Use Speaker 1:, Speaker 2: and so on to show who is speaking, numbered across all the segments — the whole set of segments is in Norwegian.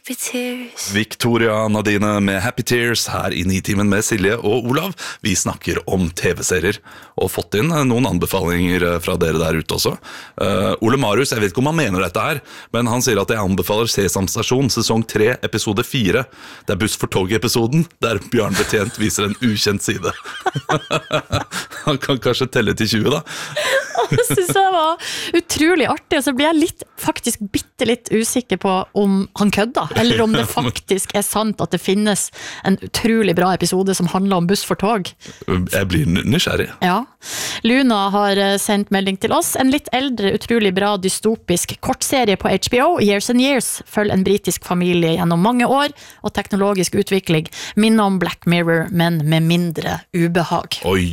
Speaker 1: Happy Tears.
Speaker 2: Victoria Nadine med Happy Tears her i Nitimen med Silje og Olav. Vi snakker om TV-serier og fått inn noen anbefalinger fra dere der ute også. Ole Marius, jeg vet ikke om han mener dette her, men han sier at jeg anbefaler Sesam Stasjon sesong 3, episode 4. Det Buss for tog-episoden, der Bjørn Betjent viser en ukjent side. Han kan kanskje telle til 20 da.
Speaker 3: Det synes jeg var utrolig artig, og så blir jeg faktisk bitte litt usikker på om han kødda, eller om det faktisk sant at det finnes en utrolig bra episode som handler om buss for tog.
Speaker 2: Jeg blir nysgjerrig.
Speaker 3: Ja. Luna har sendt melding til oss. En litt eldre, utrolig bra dystopisk kortserie på HBO, Years and Years, følger en britisk familie gjennom mange år, og teknologisk utvikling minner om Black Mirror, men med mindre ubehag.
Speaker 2: Oi,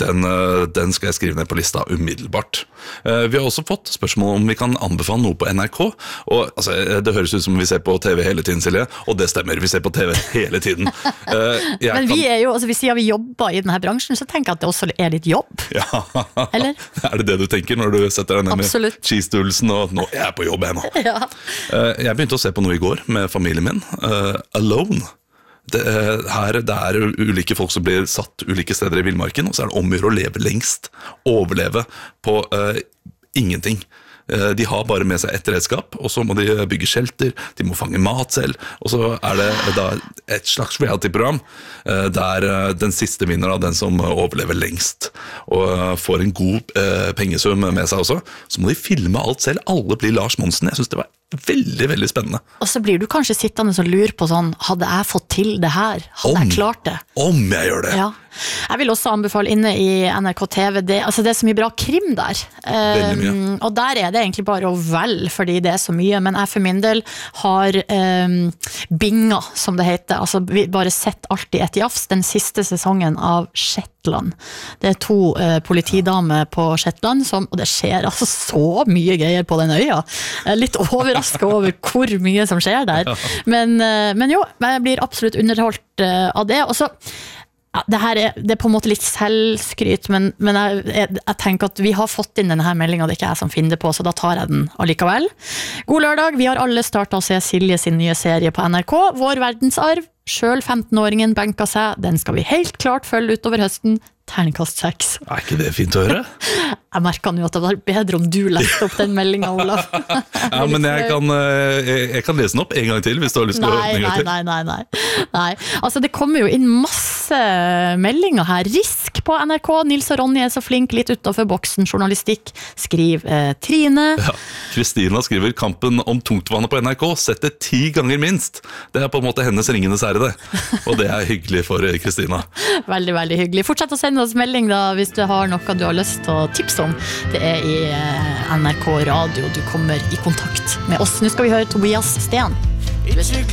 Speaker 2: den skal jeg skrive ned på lista umiddelbart. Vi har også fått spørsmål om vi kan anbefale noe på NRK, og altså, det høres ut som vi ser på TV hele tiden, Silje, og det stemmer, vi ser på TV hele tiden.
Speaker 3: Men vi er jo, altså vi sier vi jobber i denne bransjen, så tenker jeg at det også er litt jobb.
Speaker 2: Ja,
Speaker 3: eller?
Speaker 2: Er det du tenker når du setter deg ned
Speaker 3: Absolutt.
Speaker 2: Med cheese-doolsen, og nå er jeg på jobb nå.
Speaker 3: Ja.
Speaker 2: Jeg begynte å se på noe i går med familien min, Alone. Det er ulike folk som blir satt ulike steder i villmarken, og så er det omgjør å leve lengst, overleve på ingenting. De har bare med seg ett redskap, og så må de bygge shelter, de må fange mat selv, og så er det da et slags reality-program der den siste vinner av den som overlever lengst, og får en god pengesum med seg også. Så må de filme alt selv, alle blir Lars Monsen. Jeg synes det var veldig, veldig spennende.
Speaker 3: Og så blir du kanskje sittende og lure på sånn, hadde jeg fått til det her? Hadde jeg klart det?
Speaker 2: Om jeg gjør det!
Speaker 3: Ja. Jeg vil også anbefale inne i NRK TV, det er så mye bra krim der.
Speaker 2: Veldig mye.
Speaker 3: Og der er det egentlig bare å velge, fordi det er så mye, men jeg for min del har binga, som det heter, altså vi bare sett alt i et jafs, den siste sesongen av Shetland. Det er 2 politidamer på Shetland, og det skjer altså så mye greier på den øya. Jeg er litt overrasket over hvor mye som skjer der. Men jo, jeg blir absolutt underholdt av det. Og så ja, det er på en måte litt selvskryt, men jeg tenker at vi har fått inn denne her meldingen, det er ikke jeg som finner det på, så da tar jeg den allikevel. God lørdag, vi har alle startet å se Silje sin nye serie på NRK, Vår verdensarv. Selv 15-åringen benka seg, den skal vi helt klart følge utover høsten. Terningkast 6.
Speaker 2: Er ikke det fint å høre?
Speaker 3: Jeg merket nå at det var bedre om du leste opp den meldingen, Olav.
Speaker 2: Ja, men jeg kan lese den opp en gang til, hvis du har lyst til å høre den en gang til.
Speaker 3: Nei. Altså, det kommer jo inn masse meldinger her. Risk på NRK, Nils og Ronny er så flink, litt utenfor boksen, journalistikk, skriv Trine.
Speaker 2: Ja, Kristina skriver, kampen om tungtvannet på NRK, sett det 10 ganger minst. Det er på en måte hennes ringenes ære det. Og det er hyggelig for Kristina.
Speaker 3: Veldig, veldig hyggelig. Fortsett å sende oss melding da, hvis du har noe du har lyst til å tipse om. Det er i NRK Radio du kommer i kontakt med oss. Nå skal vi høre Tobias Sten.